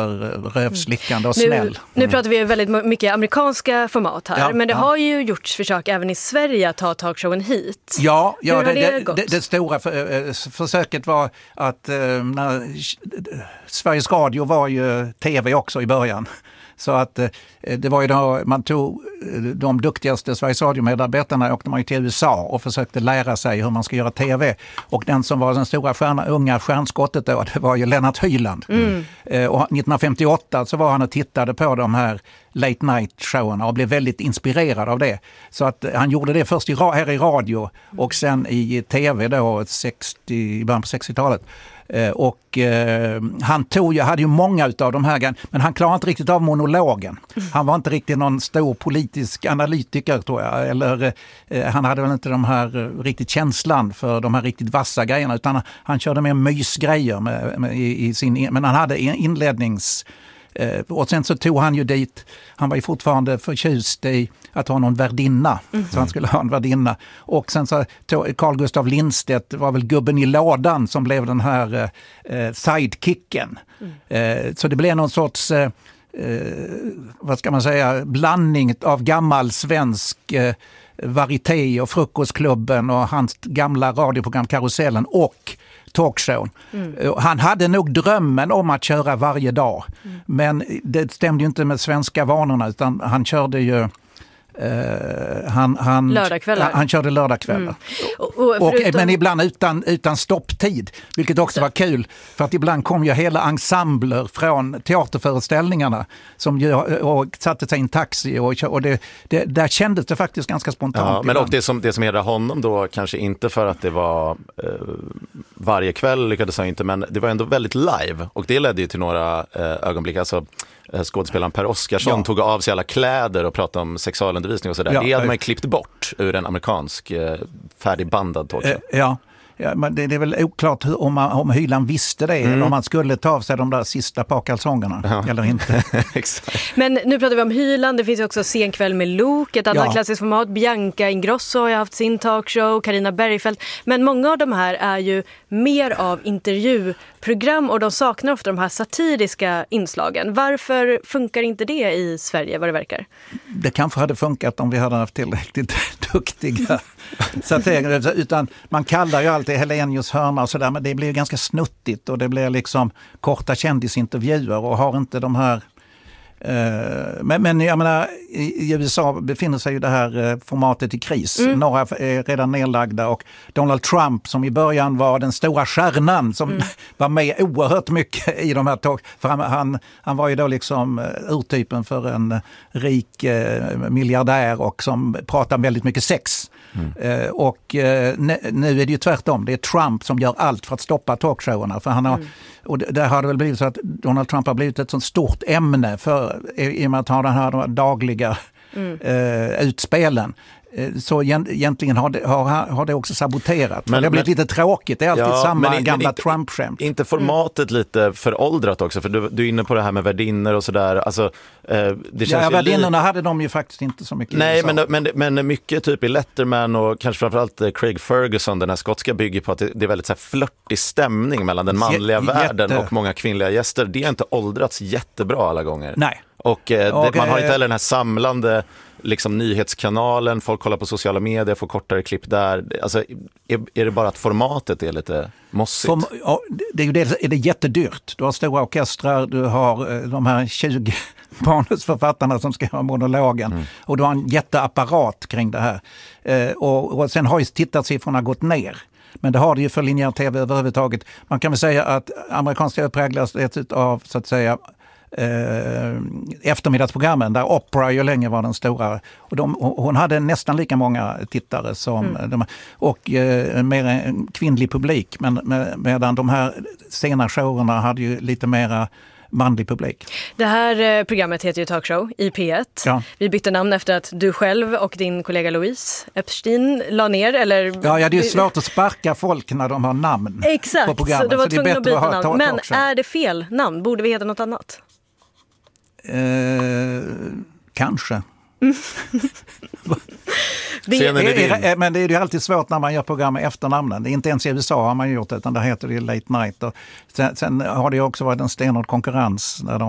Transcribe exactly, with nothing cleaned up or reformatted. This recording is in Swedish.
för rövslickande och snäll. Nu, nu pratar vi väldigt mycket amerikanska format här, ja, men det ja. har ju gjorts försök även i Sverige att ta talkshowen hit. Ja, ja Hur det, har det, det, gått? det, det stora för, försöket var att eh, när, Sveriges Radio var ju tv också i början. Så att eh, det var ju då man tog de duktigaste Sveriges Radio-medarbetarna, åkte man ju till U S A och försökte lära sig hur man ska göra tv. Och den som var den stora stjärna, unga stjärnskottet då, det var ju Lennart Hyland. Mm. Eh, och nittonhundrafemtioåtta så var han och tittade på de här late night showerna och blev väldigt inspirerad av det. Så att han gjorde det först i, här i radio och sen i tv då sextio, i början på sextiotalet. Eh, och eh, han tog, jag hade ju många utav de här, men han klarade inte riktigt av monologen. Han var inte riktigt någon stor politisk analytiker tror jag, eller eh, han hade väl inte de här eh, riktigt känslan för de här riktigt vassa grejerna, utan han, han körde mer mysgrejer med, med, i, i sin, men han hade inlednings Eh, och sen så tog han ju dit, han var ju fortfarande förtjust i att ha någon värdinna, mm. så han skulle ha en värdinna. Och sen så tog Carl Gustaf Lindstedt, var väl gubben i lådan som blev den här eh, sidekicken. Mm. Eh, så det blev någon sorts, eh, vad ska man säga, blandning av gammal svensk eh, varieté och Frukostklubben och hans gamla radioprogram Karusellen och talkshow. Mm. Han hade nog drömmen om att köra varje dag. Mm. Men det stämde ju inte med svenska vanorna, utan han körde ju Uh, han, han, lördagkvällar. Han körde lördagkvällar. Mm. Och, och förutom... och, men ibland utan, utan stopptid, vilket också var kul, för att ibland kom ju hela ensembler från teaterföreställningarna som ju, och satte sig i en taxi och, och det, det, där kändes det faktiskt ganska spontant. Ja, men och det som, det som hedrar honom då, kanske inte för att det var eh, varje kväll lyckades han inte, men det var ändå väldigt live, och det ledde ju till några eh, ögonblick, alltså skådespelaren Per Oscarsson ja. tog av sig alla kläder och pratade om sexualundervisning och sådär. Ja, det hade man ju klippt bort ur en amerikansk eh, färdigbandad talkshow. Ja. Ja, men det, det är väl oklart hur, om, man, om Hyland visste det mm. eller om man skulle ta av sig de där sista par kalsongerna ja. eller inte. Men nu pratar vi om Hyland, det finns ju också Sen kväll med Lok, ett annat ja. klassiskt format. Bianca Ingrosso har ju haft sin talkshow, Carina Bergfeldt. Men många av de här är ju mer av intervjuprogram och de saknar ofta de här satiriska inslagen. Varför funkar inte det i Sverige, vad det verkar? Det kanske hade funkat om vi hade haft tillräckligt duktiga satiriker. Utan man kallar ju alltid Helenius hörna och sådär, men det blir ju ganska snuttigt och det blir liksom korta kändisintervjuer och har inte de här eh, men, men jag menar, i, i U S A befinner sig ju det här eh, formatet i kris. Mm. Några är redan nedlagda och Donald Trump som i början var den stora stjärnan som mm. var med oerhört mycket i de här tåg, för han, han, han var ju då liksom uh, urtypen för en rik uh, miljardär och som pratar väldigt mycket sex. Mm. Uh, och uh, nu är det ju tvärtom. Det är Trump som gör allt för att stoppa talkshowerna. För han har, mm. och där har det väl blivit så att Donald Trump har blivit ett sånt stort ämne för, i och med att ha den här de här dagliga mm. uh, utspelen. Så egentligen har det, har, har det också saboterat. Men, det har blivit men, lite tråkigt. Det är alltid ja, samma men, gamla Trump-skämt. Inte formatet mm. lite föråldrat också? För du, du är inne på det här med värdinnor och sådär. Alltså, eh, det känns ja, värdinnorna li- hade de ju faktiskt inte så mycket. Nej, men, men, men mycket typ i Letterman och kanske framförallt Craig Ferguson, den här skotska, bygger på att det, det är väldigt så här flörtig stämning mellan den manliga J- världen jätte. och många kvinnliga gäster. Det har inte åldrats jättebra alla gånger. Nej. Och eh, okay. det, man har inte heller den här samlande liksom nyhetskanalen, folk kollar på sociala medier, får kortare klipp där. Alltså, är, är det bara att formatet är lite mossigt? Form, ja, det är ju det, är det jättedyrt. Du har stora orkestrar, du har de här tjugo manusförfattarna som ska ha monologen mm. och du har en jätteapparat kring det här. Eh, och, och sen har ju tittarsiffrorna gått ner. Men det har det ju för linjär tv överhuvudtaget. Man kan väl säga att amerikansk tv präglas av, så att säga, Eh, eftermiddagsprogrammen där Oprah ju länge var den stora och de, hon hade nästan lika många tittare som mm. de, och eh, mer en kvinnlig publik, men med, medan de här sena showerna hade ju lite mera manlig publik. Det här eh, programmet heter ju Talkshow i P ett. Ja. Vi bytte namn efter att du själv och din kollega Louise Epstein la ner. Eller... Ja, ja, det är svårt att sparka folk när de har namn. Exakt, på programmet. Så det var så det är att byta namn. Ta- men är det fel namn? Borde vi heta något annat? Eh, kanske. det är, är, men det är ju alltid svårt när man gör program med efternamnen. Inte ens i U S A har man gjort det, utan det heter det Late Night. Och sen, sen har det ju också varit en stenhård konkurrens när de